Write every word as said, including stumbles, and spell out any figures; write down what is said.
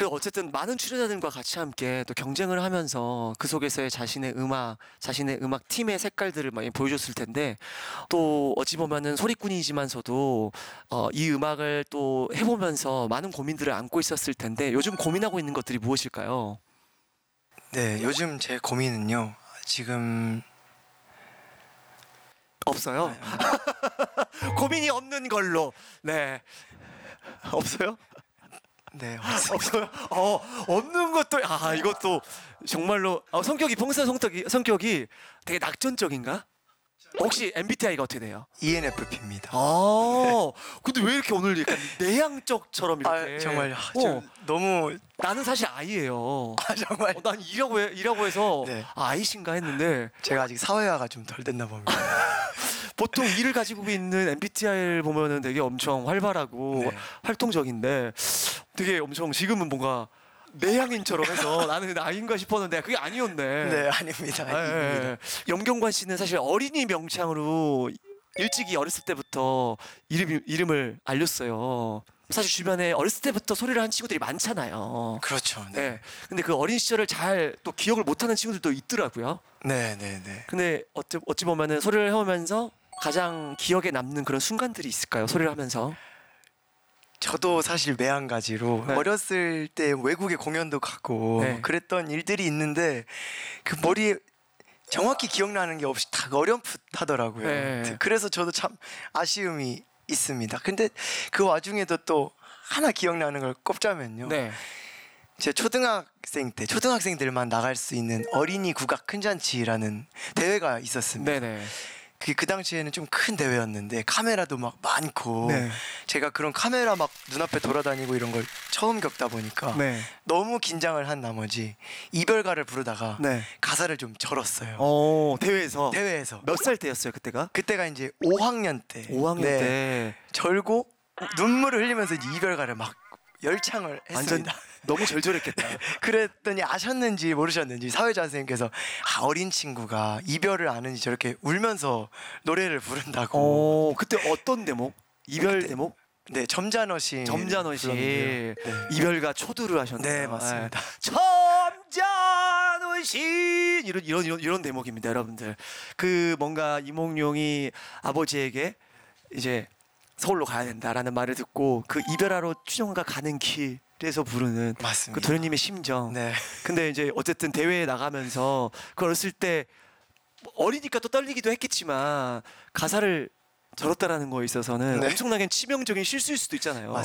그리고 어쨌든 많은 출연자들과 같이 함께 또 경쟁을 하면서 그 속에서의 자신의 음악, 자신의 음악 팀의 색깔들을 많이 보여줬을 텐데 또 어찌 보면은 소리꾼이지만서도 어, 이 음악을 또 해보면서 많은 고민들을 안고 있었을 텐데 요즘 고민하고 있는 것들이 무엇일까요? 네, 요즘 제 고민은요. 지금 없어요? 고민이 없는 걸로. 네. 없어요? 네, 없- 없어요? 어, 없는 것도, 아, 이것도 정말로, 어, 성격이, 평소 성격이, 성격이 되게 낙천적인가? 혹시 엠비티아이가 어떻게 돼요? 이엔에프피입니다. 아, 근데 왜 이렇게 오늘 약간 내향적처럼 이렇게. 아, 정말 어, 좀 너무 나는 사실 아이예요. 아, 정말 어, 난 이라고, 해, 이라고 해서 네. 아, 아이신가 했는데 제가 아직 사회화가 좀 덜 됐나 봅니다. 보통 이를 가지고 있는 엠비티아이를 보면은 되게 엄청 활발하고 네. 활동적인데 되게 엄청 지금은 뭔가 내향인처럼 해서 나는 아이인가 싶었는데 그게 아니었네. 네, 아닙니다. 예, 예, 입니다. 예. 염경관 씨는 사실 어린이 명창으로 일찍이 어렸을 때부터 이름, 이름을 알렸어요. 사실 주변에 어렸을 때부터 소리를 한 친구들이 많잖아요. 그렇죠. 네. 네. 근데 그 어린 시절을 잘 또 기억을 못하는 친구들도 있더라고요. 네, 네, 네. 근데 어찌, 어찌 보면은 소리를 해오면서 가장 기억에 남는 그런 순간들이 있을까요? 소리를 하면서. 저도 사실 매한가지로 네. 어렸을 때 외국에 공연도 가고 네. 그랬던 일들이 있는데 그 머리에 정확히 기억나는 게 없이 다 어렴풋하더라고요. 네. 그래서 저도 참 아쉬움이 있습니다. 근데 그 와중에도 또 하나 기억나는 걸 꼽자면요. 네. 제 초등학생 때 초등학생들만 나갈 수 있는 어린이 국악 큰 잔치라는 대회가 있었습니다. 네네. 그, 그 당시에는 좀 큰 대회였는데 카메라도 막 많고 네. 제가 그런 카메라 막 눈앞에 돌아다니고 이런 걸 처음 겪다 보니까 네. 너무 긴장을 한 나머지 이별가를 부르다가 네. 가사를 좀 절었어요. 어, 대회에서. 대회에서. 몇 살 때였어요, 그때가? 그때가 이제 오 학년 때. 오 학년 네. 때. 절고 눈물을 흘리면서 이제 이별가를 막 열창을 완전 했습니다. 너무 절절했겠다. 그랬더니 아셨는지 모르셨는지 사회자 선생님께서 아, 어린 친구가 이별을 아는지 저렇게 울면서 노래를 부른다고. 어, 그때 어떤 대목? 이별 그때- 대목? 네, 점잖으시. 점잖으시. 네. 이별가 초두를 하셨네요. 네, 맞습니다. 점잖으신 이런 이런 이런 이런 대목입니다, 여러분들. 그 뭔가 이몽룡이 아버지에게 이제 서울로 가야 된다라는 말을 듣고 그 이별하러 추정가 가는 길에서 부르는 맞습니다. 그 도련님의 심정. 네. 근데 이제 어쨌든 대회에 나가면서 그 어렸을 때 어리니까 또 떨리기도 했겠지만 가사를 절었다라는 거에 있어서는 네. 엄청나게 치명적인 실수일 수도 있잖아요.